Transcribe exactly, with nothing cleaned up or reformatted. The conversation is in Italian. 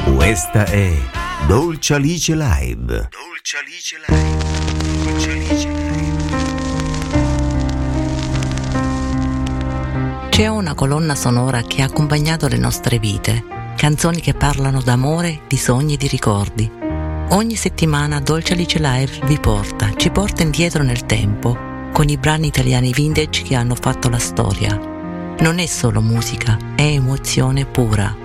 Questa è Dolce Alice Live. Dolce Alice Live. Dolce Alice Live. C'è una colonna sonora che ha accompagnato le nostre vite, canzoni che parlano d'amore, di sogni e di ricordi. Ogni settimana Dolce Alice Live vi porta, ci porta indietro nel tempo, con i brani italiani vintage che hanno fatto la storia. Non è solo musica, è emozione pura.